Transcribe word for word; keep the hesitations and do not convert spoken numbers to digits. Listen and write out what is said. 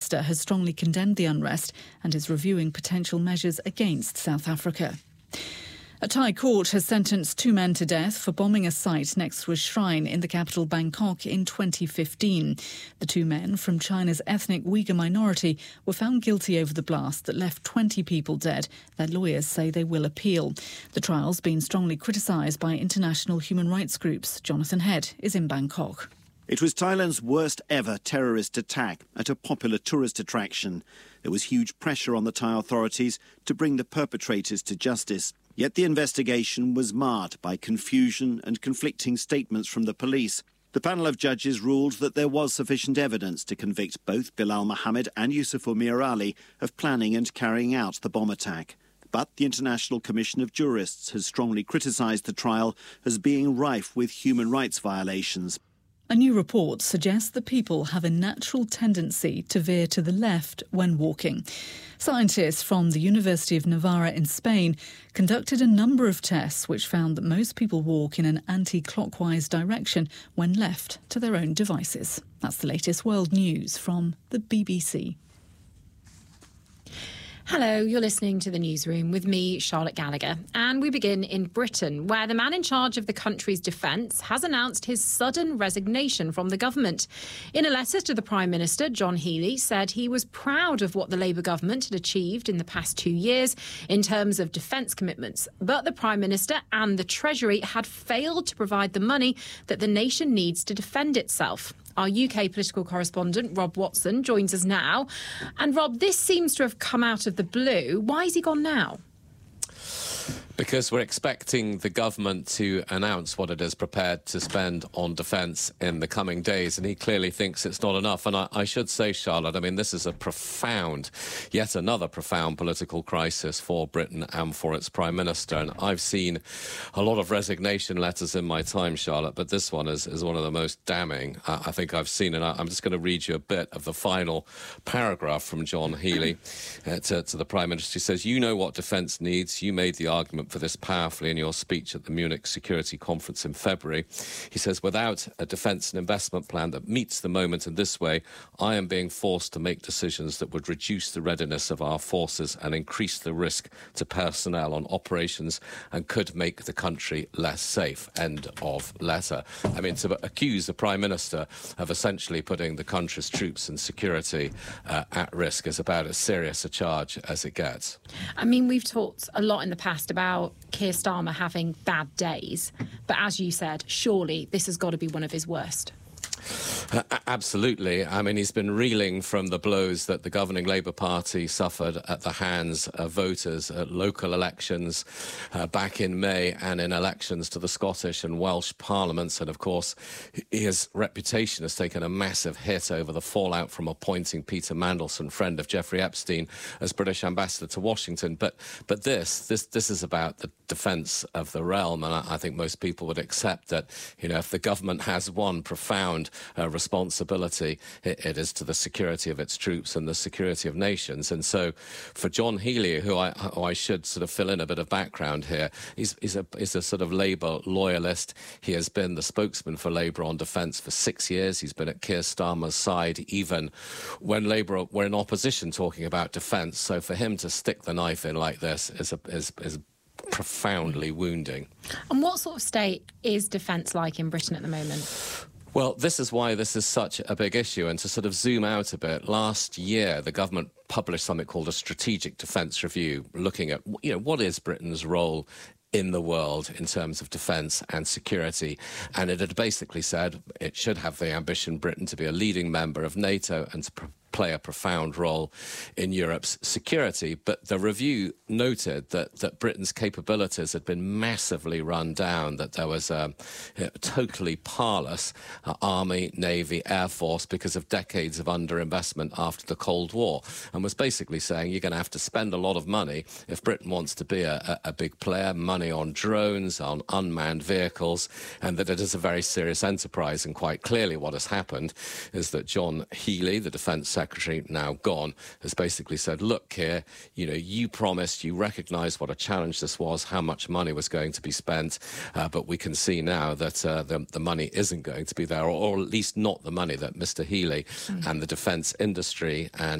Minister has strongly condemned the unrest and is reviewing potential measures against South Africa. A Thai court has sentenced two men to death for bombing a site next to a shrine in the capital Bangkok in twenty fifteen. The two men from China's ethnic Uyghur minority were found guilty over the blast that left twenty people dead. Their lawyers say they will appeal. The trial's been strongly criticised by international human rights groups. Jonathan Head is in Bangkok. It was Thailand's worst ever terrorist attack at a popular tourist attraction. There was huge pressure on the Thai authorities to bring the perpetrators to justice. Yet the investigation was marred by confusion and conflicting statements from the police. The panel of judges ruled that there was sufficient evidence to convict both Bilal Mohammed and Yusuf Mir Ali of planning and carrying out the bomb attack. But the International Commission of Jurists has strongly criticised the trial as being rife with human rights violations. A new report suggests that people have a natural tendency to veer to the left when walking. Scientists from the University of Navarra in Spain conducted a number of tests which found that most people walk in an anti-clockwise direction when left to their own devices. That's the latest world news from the B B C. Hello, you're listening to The Newsroom with me, Charlotte Gallagher. And we begin in Britain, where the man in charge of the country's defence has announced his sudden resignation from the government. In a letter to the Prime Minister, John Healey said he was proud of what the Labour government had achieved in the past two years in terms of defence commitments. But the Prime Minister and the Treasury had failed to provide the money that the nation needs to defend itself. Our U K political correspondent, Rob Watson, joins us now. And Rob, this seems to have come out of the blue. Why has he gone now? Because we're expecting the government to announce what it is prepared to spend on defence in the coming days, and he clearly thinks it's not enough. And I, I should say, Charlotte, I mean, this is a profound, yet another profound political crisis for Britain and for its Prime Minister. And I've seen a lot of resignation letters in my time, Charlotte, but this one is, is one of the most damning uh, I think I've seen. And I, I'm just going to read you a bit of the final paragraph from John Healey uh, to, to the Prime Minister. He says, "You know what defence needs. You made the argument for this powerfully in your speech at the Munich Security Conference in February." He says, "Without a defence and investment plan that meets the moment in this way, I am being forced to make decisions that would reduce the readiness of our forces and increase the risk to personnel on operations and could make the country less safe." End of letter. I mean, to accuse the Prime Minister of essentially putting the country's troops and security uh, at risk is about as serious a charge as it gets. I mean, we've talked a lot in the past about Keir Starmer having bad days, but as you said, surely this has got to be one of his worst. Uh, absolutely. I mean, he's been reeling from the blows that the governing Labour Party suffered at the hands of voters at local elections uh, back in May and in elections to the Scottish and Welsh parliaments. And of course, his reputation has taken a massive hit over the fallout from appointing Peter Mandelson, friend of Jeffrey Epstein, as British ambassador to Washington. But but this this this is about the defence of the realm, and I, I think most people would accept that, you know, if the government has one profound uh, responsibility, it, it is to the security of its troops and the security of nations. And so for John Healey, who I, who I should sort of fill in a bit of background here, he's, he's, a, he's a sort of Labour loyalist. He has been the spokesman for Labour on defence for six years. He's been at Keir Starmer's side even when Labour were in opposition talking about defence. So for him to stick the knife in like this is, a, is, is profoundly wounding. And what sort of state is defence like in Britain at the moment? Well, this is why this is such a big issue. And to sort of zoom out a bit, last year the government published something called a Strategic Defence Review, looking at, you know, what is Britain's role in the world in terms of defence and security. And it had basically said it should have the ambition, Britain, to be a leading member of NATO and to play a profound role in Europe's security. But the review noted that, that Britain's capabilities had been massively run down, that there was a, a totally parlous uh, army, navy, air force because of decades of underinvestment after the Cold War, and was basically saying you're going to have to spend a lot of money if Britain wants to be a, a, a big player, money on drones, on unmanned vehicles, and that it is a very serious enterprise. And quite clearly what has happened is that John Healey, the Defence Secretary, now gone, has basically said, look, Keir, you know, you promised, you recognised what a challenge this was, how much money was going to be spent, uh, but we can see now that uh, the, the money isn't going to be there, or, or at least not the money that Mr Healey mm. and the defence industry and